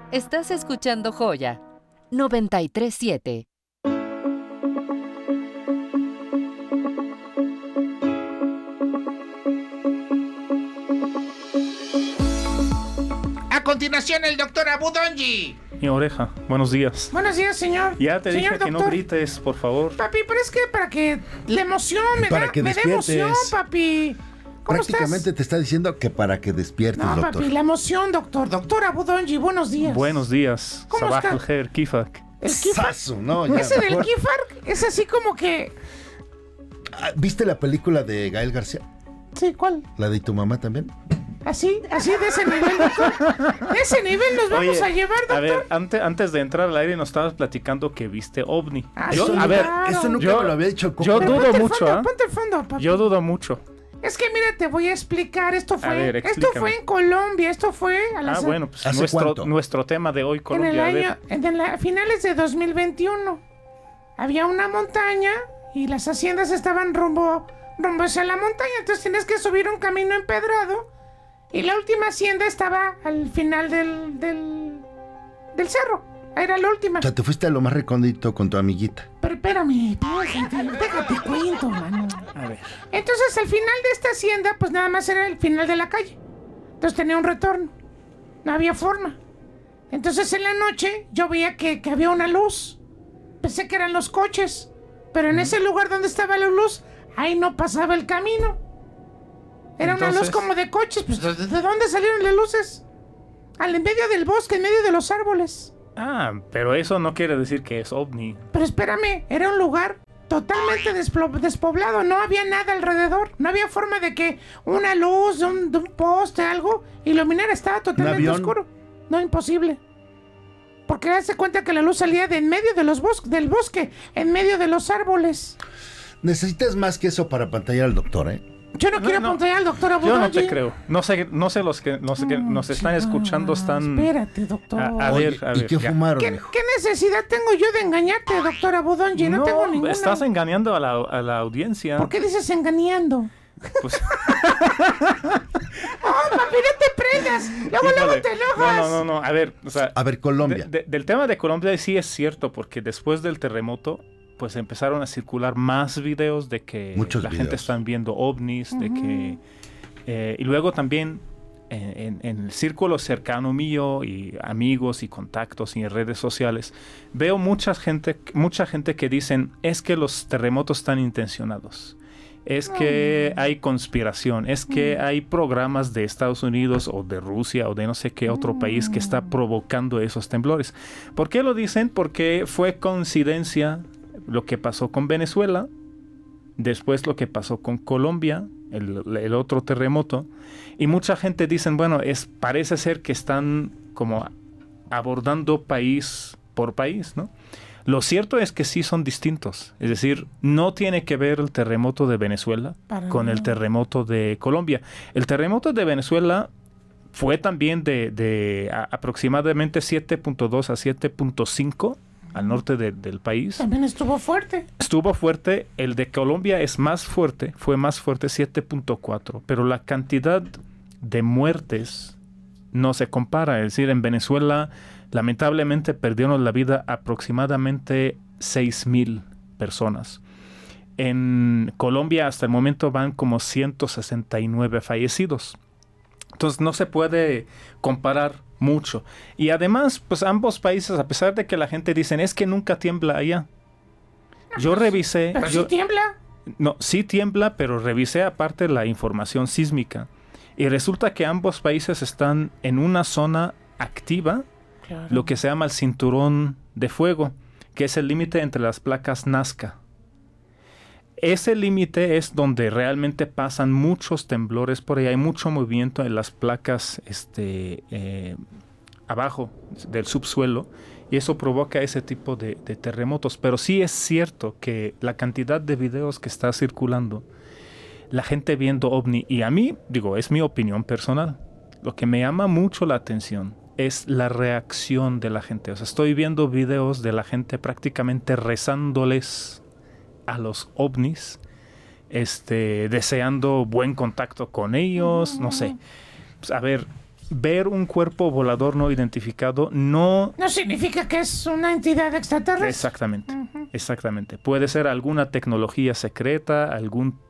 Estás escuchando Joya 93.7. A continuación, el doctor Abudonji. Mi oreja, buenos días. Buenos días, señor. Ya te Señor dije que no doctor. grites, por favor. Papi, pero es que para que la emoción me da emoción, papi. ¿Cómo Prácticamente estás? te está diciendo que para que despiertes, No, doctor. papi, la emoción, doctor. Doctor Abudonji, buenos días. Buenos días. ¿Cómo Sabah está? al khair, kifak. El Kifar. Sasu, no, ya, Ese del mejor. Kifar es así como que... ¿Viste la película de Gael García? Sí, ¿cuál? ¿La de tu mamá también? Así de ese nivel, doctor. De ese nivel nos vamos Oye, a llevar, doctor. A ver, antes de entrar al aire nos estabas platicando que viste ovni. Ah, Yo- sí, a ver, claro. Eso nunca yo- me lo había dicho el Coco. yo Pero dudo ponte el mucho, fondo, ¿ah? Ponte el fondo, papi. yo dudo mucho. Es que mira, te voy a explicar. Esto ver, esto explícame. fue en Colombia. Esto fue a las... Bueno, pues ¿Hace cuánto? nuestro tema de hoy, En Colombia. el a ver. año, a finales de 2021, había una montaña y las haciendas estaban rumbo hacia la montaña, entonces tienes que subir un camino empedrado y la última hacienda estaba al final del cerro, era la última. O sea, te fuiste a lo más recóndito con tu amiguita. Pero espérame, déjate cuento, mano. A ver. Entonces al final de esta hacienda, pues nada más era el final de la calle. Entonces tenía un retorno. No había forma. Entonces en la noche yo veía que había una luz. Pensé que eran los coches. Pero en ese lugar donde estaba la luz, ahí no pasaba el camino. Era una luz Entonces- como de coches. Pues, ¿de dónde salieron las luces? Al en medio del bosque, en medio de los árboles. Pero eso no quiere decir que es ovni. Pero espérame, era un lugar totalmente despoblado, no había nada alrededor, no había forma de que una luz de un poste, algo, iluminara, estaba totalmente avión? oscuro. No, imposible. Porque hazte cuenta que la luz salía de en medio de los del bosque, en medio de los árboles. Necesitas más que eso para pantallar al doctor, ¿eh? Yo no quiero apuntar al doctor Yo Abudonji. no te creo. No sé los que nos están escuchando están... Espérate, doctor. A Oye, ver, ¿y qué ya. fumaron, ¿Qué, hijo? qué necesidad tengo yo de engañarte, doctor Abudonji? No tengo ninguna. Estás engañando a la audiencia. ¿Por qué dices engañando? Pues, ¡Oh, papi, no te prendas! Luego híjole. te enojas. No. A ver, o sea, A ver, Colombia. del tema de Colombia sí es cierto, porque después del terremoto, pues empezaron a circular más videos de que Muchos la videos. gente está viendo ovnis, de que... y luego también en el círculo cercano mío y amigos y contactos y en redes sociales, veo mucha gente que dicen, es que los terremotos están intencionados. Es que hay conspiración, es que hay programas de Estados Unidos o de Rusia o de no sé qué otro país que está provocando esos temblores. ¿Por qué lo dicen? Porque fue coincidencia lo que pasó con Venezuela, después lo que pasó con Colombia, el otro terremoto, y mucha gente dicen, bueno, parece ser que están como abordando país por país, ¿no? Lo cierto es que sí son distintos. Es decir, no tiene que ver el terremoto de Venezuela con el terremoto de Colombia. El terremoto de Venezuela fue también de aproximadamente 7.2 a 7.5 al norte del país. También estuvo fuerte. Estuvo fuerte. El de Colombia es más fuerte, fue más fuerte, 7.4. Pero la cantidad de muertes no se compara. Es decir, en Venezuela lamentablemente perdieron la vida aproximadamente 6,000 personas. En Colombia hasta el momento van como 169 fallecidos. Entonces no se puede comparar mucho. Y además, pues ambos países, a pesar de que la gente dice, es que nunca tiembla allá. Yo revisé... Pero si tiembla. No, sí tiembla, pero revisé aparte la información sísmica. Y resulta que ambos países están en una zona activa, Claro. lo que se llama el cinturón de fuego, que es el límite entre las placas Nazca. Ese límite es donde realmente pasan muchos temblores por ahí, hay mucho movimiento en las placas abajo del subsuelo, y eso provoca ese tipo de terremotos. Pero sí es cierto que la cantidad de videos que está circulando, la gente viendo ovni, y a mí, digo, es mi opinión personal, lo que me llama mucho la atención es la reacción de la gente. O sea, estoy viendo videos de la gente prácticamente rezándoles a los ovnis, deseando buen contacto con ellos, no sé. Pues, a ver, ver un cuerpo volador no identificado no... No significa que es una entidad extraterrestre. Exactamente, exactamente. Puede ser alguna tecnología secreta, algún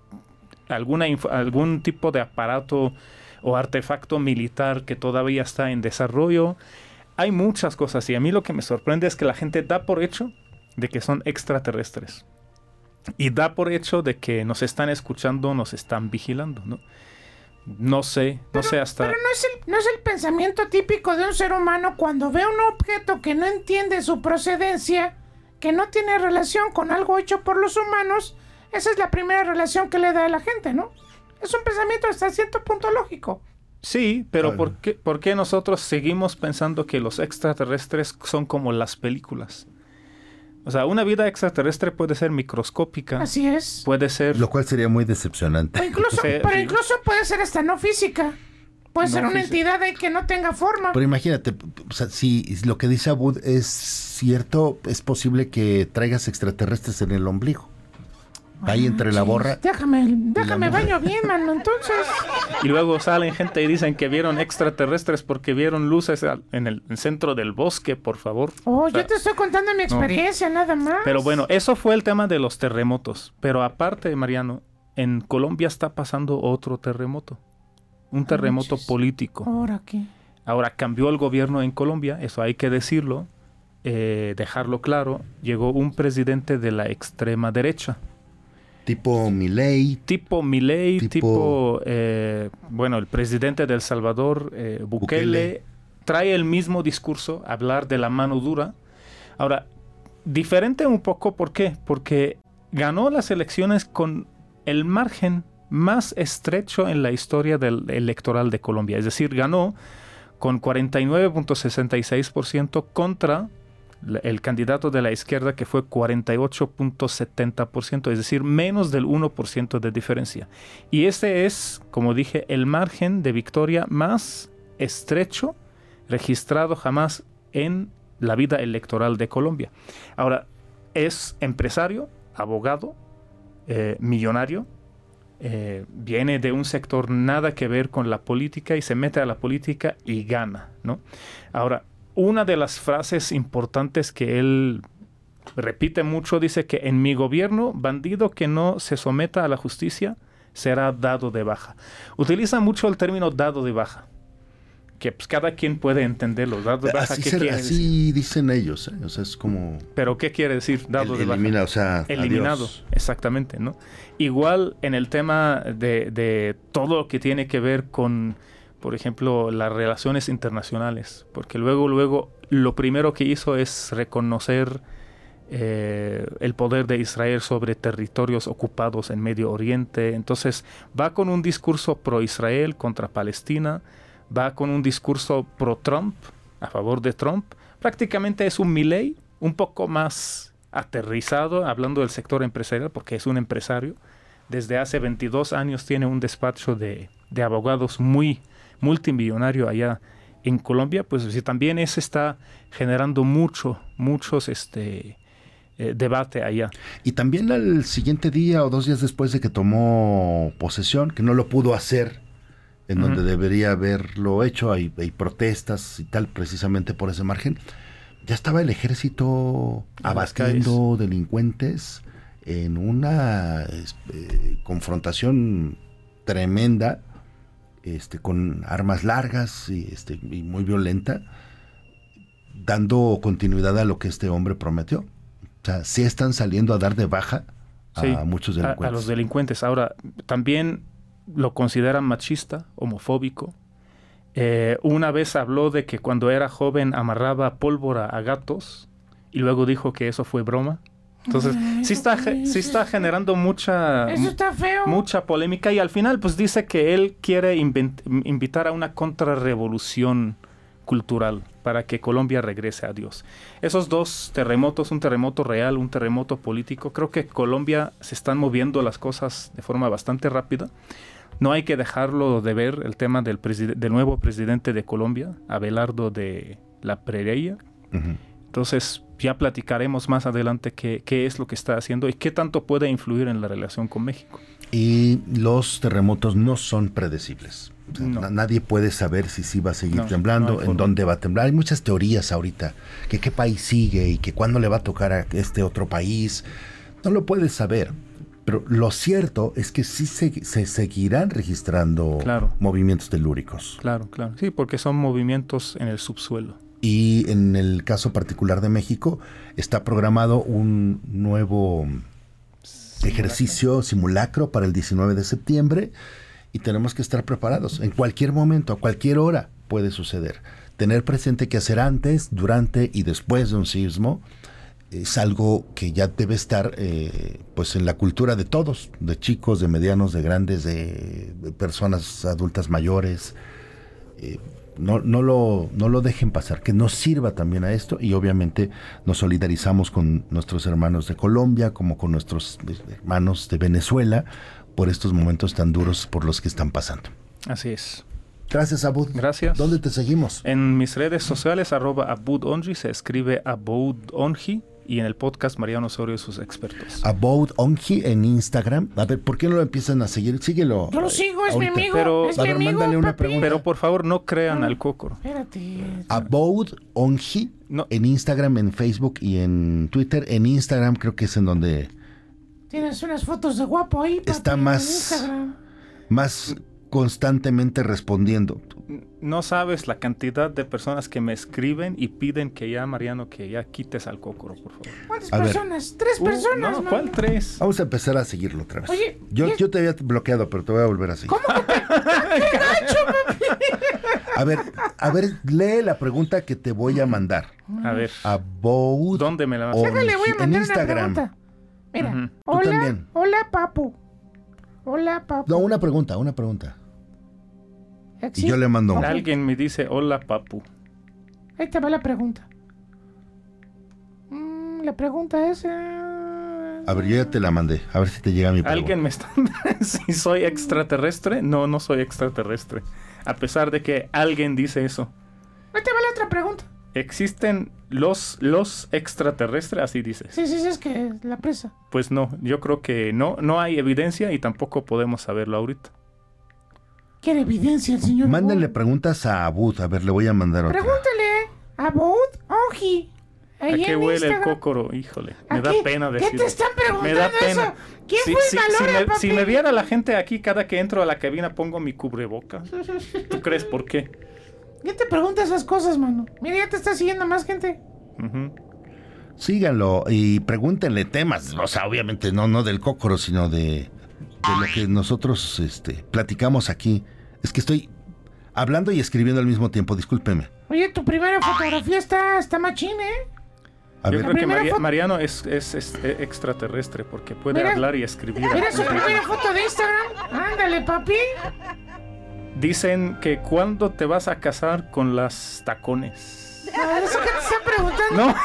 tipo de aparato o artefacto militar que todavía está en desarrollo. Hay muchas cosas y a mí lo que me sorprende es que la gente da por hecho de que son extraterrestres. Y da por hecho de que nos están escuchando, nos están vigilando, ¿no? No sé hasta... Pero no es el pensamiento típico de un ser humano cuando ve un objeto que no entiende su procedencia, que no tiene relación con algo hecho por los humanos. Esa es la primera relación que le da a la gente, ¿no? Es un pensamiento hasta cierto punto lógico. Sí, pero ¿por qué nosotros seguimos pensando que los extraterrestres son como las películas? O sea, una vida extraterrestre puede ser microscópica. Así es. Puede ser... Lo cual sería muy decepcionante. Incluso puede ser hasta no física. Puede ser una entidad ahí que no tenga forma. Pero imagínate, o sea, si lo que dice Abud es cierto, es posible que traigas extraterrestres en el ombligo. Ahí entre la borra. Déjame baño bien, mano, entonces. Y luego salen gente y dicen que vieron extraterrestres porque vieron luces en el centro del bosque, por favor. Oh, yo te estoy contando mi experiencia, nada más. Pero bueno, eso fue el tema de los terremotos. Pero aparte, Mariano, en Colombia está pasando otro terremoto. Un terremoto político. ¿Ahora qué? Ahora cambió el gobierno en Colombia, eso hay que decirlo, dejarlo claro. Llegó un presidente de la extrema derecha. Tipo Milei. Bueno, el presidente de El Salvador, Bukele, trae el mismo discurso, hablar de la mano dura. Ahora, diferente un poco, ¿por qué? Porque ganó las elecciones con el margen más estrecho en la historia electoral de Colombia. Es decir, ganó con 49.66% contra el candidato de la izquierda, que fue 48.70%, es decir, menos del 1% de diferencia. Y ese es, como dije, el margen de victoria más estrecho registrado jamás en la vida electoral de Colombia. Ahora, es empresario, abogado, millonario, viene de un sector nada que ver con la política y se mete a la política y gana, ¿no? Ahora, una de las frases importantes que él repite mucho dice que en mi gobierno, bandido que no se someta a la justicia será dado de baja. Utiliza mucho el término dado de baja, que pues cada quien puede entenderlo. Dado de baja, así dicen ellos, ¿eh? O sea, es como... ¿Pero qué quiere decir dado de baja? O sea, eliminado, adiós. Exactamente, ¿no? Igual en el tema de todo lo que tiene que ver con, por ejemplo, las relaciones internacionales, porque luego lo primero que hizo es reconocer el poder de Israel sobre territorios ocupados en Medio Oriente. Entonces va con un discurso pro-Israel contra Palestina, va con un discurso pro-Trump, a favor de Trump. Prácticamente es un Milei un poco más aterrizado, hablando del sector empresarial, porque es un empresario. Desde hace 22 años tiene un despacho de abogados muy multimillonario allá en Colombia. Pues sí, también ese está generando muchos debate allá. Y también al siguiente día o 2 días después de que tomó posesión, que no lo pudo hacer en donde debería haberlo hecho, hay protestas y tal, precisamente por ese margen, ya estaba el ejército abatiendo delincuentes en una confrontación tremenda, con armas largas y muy violenta, dando continuidad a lo que este hombre prometió. O sea, sí están saliendo a dar de baja a muchos delincuentes. A los delincuentes. Ahora, también lo consideran machista, homofóbico. Una vez habló de que cuando era joven amarraba pólvora a gatos y luego dijo que eso fue broma. Entonces, sí está generando mucha polémica, y al final pues dice que él quiere invitar a una contrarrevolución cultural para que Colombia regrese a Dios. Esos dos terremotos, un terremoto real, un terremoto político, creo que Colombia se están moviendo las cosas de forma bastante rápida. No hay que dejarlo de ver el tema del nuevo presidente de Colombia, Abelardo de la Pereira. Entonces ya platicaremos más adelante qué es lo que está haciendo y qué tanto puede influir en la relación con México. Y los terremotos no son predecibles. O sea, No. nadie puede saber si sí va a seguir No, temblando, no hay en forma. dónde va a temblar. Hay muchas teorías ahorita, que qué país sigue y que cuándo le va a tocar a este otro país. No lo puedes saber. Pero lo cierto es que sí se seguirán registrando Claro. movimientos telúricos. Claro. Sí, porque son movimientos en el subsuelo. Y en el caso particular de México, está programado un nuevo ejercicio simulacro para el 19 de septiembre y tenemos que estar preparados. En cualquier momento, a cualquier hora puede suceder. Tener presente qué hacer antes, durante y después de un sismo es algo que ya debe estar pues en la cultura de todos, de chicos, de medianos, de grandes, de personas adultas mayores. No lo dejen pasar, que nos sirva también a esto, y obviamente nos solidarizamos con nuestros hermanos de Colombia como con nuestros hermanos de Venezuela por estos momentos tan duros por los que están pasando. Así es. Gracias, Abud. Gracias. ¿Dónde te seguimos? En mis redes sociales, @abudonji, se escribe abudonji, y en el podcast Mariano Osorio y sus expertos. Abud Onji en Instagram. A ver, ¿por qué no lo empiezan a seguir? Síguelo. Yo lo sigo, es mi ahorita. amigo. Pero- es A mi ver, amigo, mándale una papi. pregunta. Pero por favor, no crean al cócoro. Espérate. Abud Onji No. en Instagram, en Facebook y en Twitter. En Instagram creo que es en donde Tienes unas fotos de guapo ahí, papi, Está en más- Instagram. más constantemente respondiendo. No sabes la cantidad de personas que me escriben y piden que ya, Mariano, que ya quites al cócoro, por favor. ¿Cuántas A ver. personas? 3 personas, No, man. ¿cuál 3? Vamos a empezar a seguirlo otra vez. Oye, yo, ¿y- yo te había bloqueado, pero te voy a volver a seguir. A ver, lee la pregunta que te voy a mandar. A ver, Abud ¿dónde me la vas a Onji Déjale, voy a en mandar una Instagram. pregunta. Mira, Ujú. Tú hola, también. hola, papu. Hola, papu. No, una pregunta. Y ¿Sí? yo le mando una. Alguien me dice, hola, papu. Ahí te va la pregunta. La pregunta es... A ver, yo ya te la mandé. A ver si te llega mi pregunta. ¿Alguien me está... si soy extraterrestre? No, no soy extraterrestre. A pesar de que alguien dice eso. Ahí te va la otra pregunta. ¿Existen los extraterrestres? Así dices. Sí, es que la presa. Pues no, yo creo que no hay evidencia y tampoco podemos saberlo ahorita. ¿Quiere evidencia el señor? Mándenle Abud? preguntas a Abud. A ver, le voy a mandar otra. Pregúntale a Abud Onji. ¿A Ahí qué en huele el Instagram. cócoro? Híjole, ¿A me da qué? pena ¿Qué decirlo. te están preguntando Me da pena. eso? ¿Quién fue el valora, papi? Si me viera la gente aquí cada que entro a la cabina pongo mi cubrebocas. ¿Tú crees por qué? ¿Quién te pregunta esas cosas, mano? Mira, ya te está siguiendo más gente. Ujú. Síganlo y pregúntenle temas. O sea, obviamente no del cócoro, sino de lo que nosotros platicamos aquí. Es que estoy hablando y escribiendo al mismo tiempo. Discúlpeme. Oye, tu primera fotografía está machín, ¿eh? A Yo ver, creo que primera foto- Mariano es extraterrestre porque puede Mira. hablar y escribir. Mira su primera foto de Instagram. Ándale, papi. Dicen que cuándo te vas a casar con las tacones. A ver, eso que te están preguntando. No,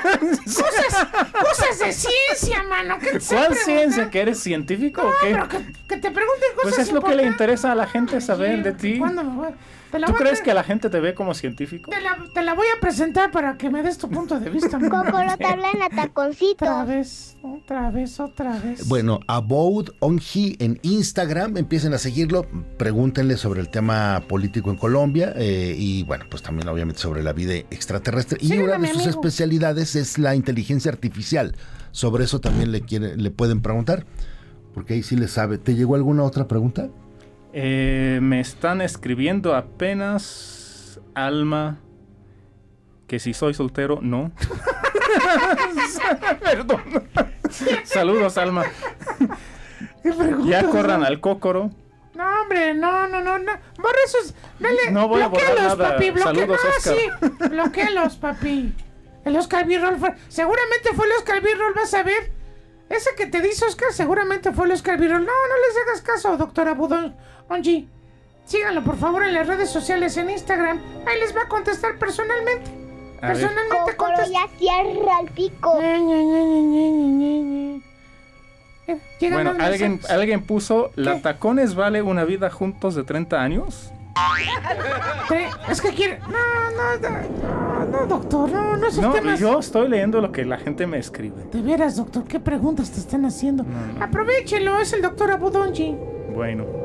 Cosas de ciencia, mano. ¿Qué te están ¿cuál preguntando? ciencia? ¿Que eres científico o qué? Pero que te pregunten cosas Pues es lo que le importantes. interesa a la gente saber de ti. ¿Cuándo me voy? Te la ¿Tú voy a crees tra- que la gente te ve como científico? te la voy a presentar para que me des tu punto de vista, mano. Cócoro te hablan a taconcitos. Otra vez. bueno, Abud Onji en Instagram. Empiecen a seguirlo. Pregúntenle sobre el tema político en Colombia. Y bueno, pues también obviamente sobre la vida extraterrestre. Y Síganme, una de mi sus amigo. especialidades es la inteligencia artificial. Sobre eso también le pueden preguntar. Porque ahí sí le sabe. ¿Te llegó alguna otra pregunta? Me están escribiendo apenas, Alma, que si soy soltero, no. Perdón. Saludos, Alma. ¿Qué preguntas? Ya corran al cócoro. No, hombre, no. Borra esos. Dale. No voy a borrar bloquéalos, nada. papi. Saludos, Oscar. Sí, bloquéalos, papi. El Oscar B-Roll fue. Seguramente fue el Oscar B-Roll, vas a ver. Ese que te dice Oscar, seguramente fue el Oscar B-Roll. No les hagas caso, doctora Budon Onji. Síganlo, por favor, en las redes sociales, en Instagram. Ahí les va a contestar personalmente. A ver. Personalmente Cócoro contesta. ya cierra el pico. Llegan Bueno, los mensajes. alguien puso, ¿la ¿Qué? tacones vale una vida juntos de 30 años? Es que quiere. No, doctor, no esos No, temas. yo estoy leyendo lo que la gente me escribe. De veras, doctor, ¿qué preguntas te están haciendo? Aprovechelo, es el doctor Abudonji. Bueno,